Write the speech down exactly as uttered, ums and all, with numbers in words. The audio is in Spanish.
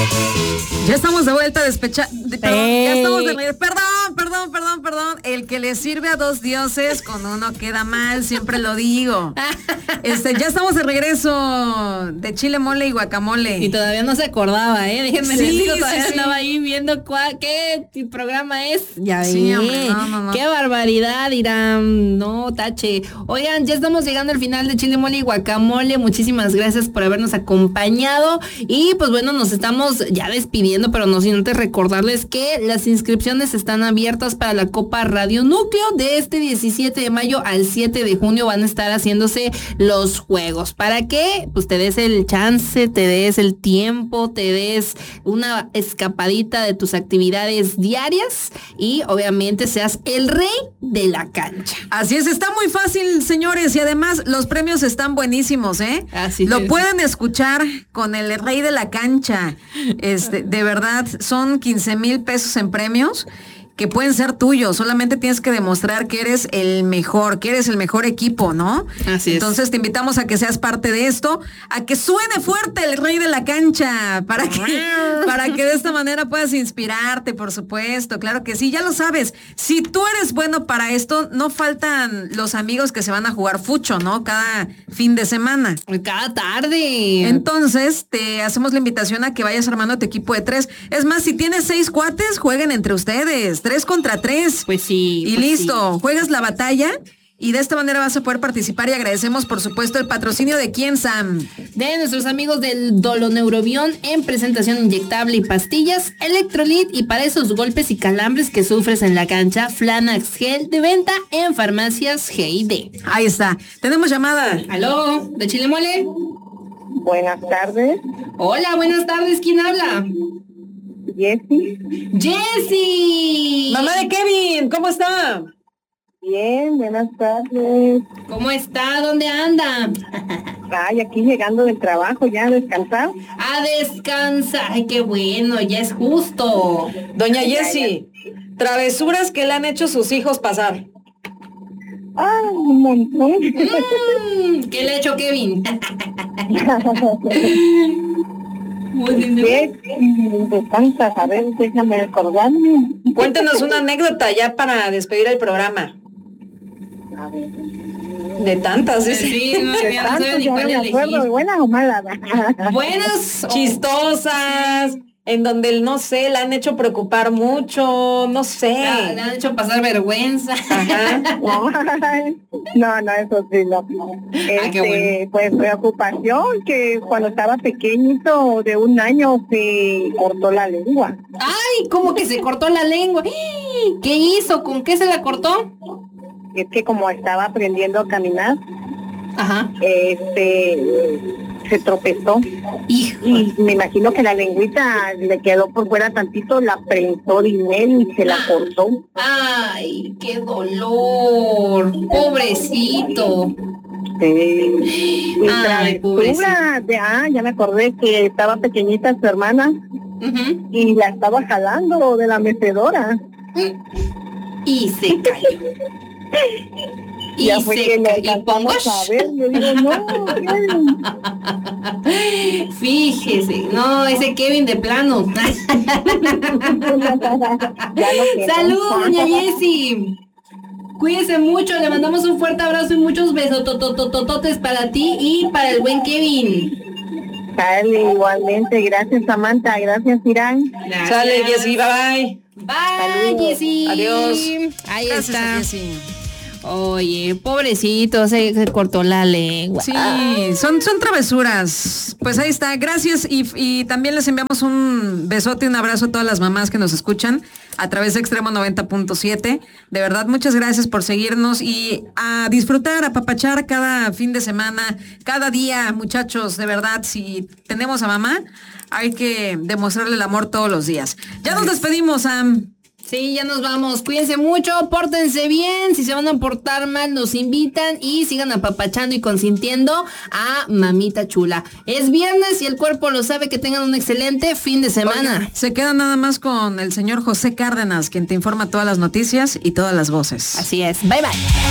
Ya estamos de vuelta despecha... De, perdón, ya estamos de regreso. Perdón, perdón, perdón, perdón. El que le sirve a dos dioses, con uno queda mal, siempre lo digo. Este, ya estamos de regreso de chile, mole y guacamole. Y todavía no se acordaba, ¿eh? Déjenme sí, decirlo, todavía sí, estaba sí. ahí viendo cuál, qué programa es. Ya sí, vi. Hombre, no, no, no. Qué barbaridad, Irán. No, tache. Oigan, ya estamos llegando al final de chile, mole y guacamole. Muchísimas gracias por habernos acompañado. Y pues bueno, nos estamos ya despidiendo, pero no sin antes recordarles que las inscripciones están abiertas para la Copa Radio Núcleo. De este diecisiete de mayo al siete de junio van a estar haciéndose los juegos. ¿Para qué? Pues te des el chance, te des el tiempo, te des una escapadita de tus actividades diarias y obviamente seas el rey de la cancha. Así es, está muy fácil, señores, y además los premios están buenísimos, ¿eh? Así Lo es. pueden escuchar con el rey de la cancha. Este, de verdad, son quince mil pesos en premios que pueden ser tuyos, solamente tienes que demostrar que eres el mejor, que eres el mejor equipo, ¿no? Así es. Entonces te invitamos a que seas parte de esto, a que suene fuerte el rey de la cancha, para que, para que de esta manera puedas inspirarte, por supuesto, claro que sí, ya lo sabes, si tú eres bueno para esto, no faltan los amigos que se van a jugar fucho, ¿no? Cada fin de semana. Cada tarde. Entonces, te hacemos la invitación a que vayas armando tu equipo de tres. Es más, si tienes seis cuates, jueguen entre ustedes. Tres contra tres. Pues sí. Y pues listo, sí. juegas la batalla y de esta manera vas a poder participar y agradecemos, por supuesto, el patrocinio de quién, Sam. De nuestros amigos del Doloneurobión en presentación inyectable y pastillas, Electrolit, y para esos golpes y calambres que sufres en la cancha, Flanax Gel, de venta en farmacias G I D. Ahí está. Tenemos llamada. ¿Aló? ¿De Chile Mole? Buenas tardes, Hola, buenas tardes. ¿Quién habla? Jessy. ¡Jessy! Mamá de Kevin, ¿cómo está? Bien, buenas tardes. ¿Cómo está? ¿Dónde anda? Ay, aquí llegando del trabajo, ya a descansar. A descansar. Ay, qué bueno, ya es justo. Doña Jessy, travesuras que le han hecho sus hijos pasar. Ah, un montón. Mm, ¿qué le ha hecho Kevin? ¿Qué? De tantas, a ver, déjame acordarme. Cuéntenos una anécdota ya para despedir el programa. A ver, De tantas, ¿sí? Sí, no, de ya no tantas, sabe ni ya cuál no me acuerdo, elegir. ¿buenas o malas? Buenas o- Chistosas, en donde, no sé, la han hecho preocupar mucho, no sé. La- le han hecho pasar vergüenza. Ajá. No, no, eso sí, no. Ah, qué Este, bueno. pues preocupación que cuando estaba pequeñito de un año se cortó la lengua. Ay, ¿cómo que se cortó la lengua? ¿Qué hizo? ¿Con qué se la cortó? Es que como estaba aprendiendo a caminar, Ajá. este, se tropezó Hijo. y me imagino que la lengüita le quedó por fuera tantito, la prensó dinero y se la cortó. Ay, qué dolor. Pobrecito. Sí. Y Ay, travesura de, ah, ya me acordé que estaba pequeñita su hermana Ujú. y la estaba jalando de la mecedora. Y se cayó. Y Ya fue se que lo cayó. Y alcanzamos pongo- a ver, yo digo, no, ¿qué? Fíjese, no, ese Kevin de plano. Ya lo que Saludos, no. doña Jessy. Cuídese mucho, le mandamos un fuerte abrazo y muchos besos tototototes para ti y para el buen Kevin. Sale, igualmente, gracias Samantha, gracias Irán. Gracias. Sale, Jessy, bye bye. Bye, Saludos. Jessy. Adiós. Ahí Gracias está. a Jessy. Oye, pobrecito, se, se cortó la lengua. Sí, son, son travesuras. Pues ahí está, gracias y, y también les enviamos un besote y un abrazo a todas las mamás que nos escuchan a través de Extremo noventa punto siete. De verdad, muchas gracias por seguirnos y a disfrutar, a papachar cada fin de semana, cada día, muchachos, de verdad, si tenemos a mamá, hay que demostrarle el amor todos los días. Ya nos despedimos, Sam. Sí, ya nos vamos. Cuídense mucho, pórtense bien. Si se van a portar mal, nos invitan y sigan apapachando y consintiendo a mamita chula. Es viernes y el cuerpo lo sabe. Que tengan un excelente fin de semana. Oigan, se queda nada más con el señor José Cárdenas, quien te informa todas las noticias y todas las voces. Así es. Bye bye.